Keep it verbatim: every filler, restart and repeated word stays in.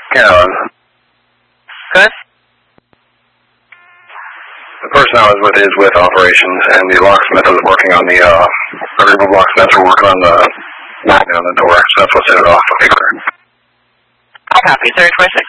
Carolyn. Good. The person I was with is with operations, and the locksmith is working on the, uh, the removal locksmiths are working on the knocking on the door, so that's what set it off. Okay, clear. I copy. thirty-four six.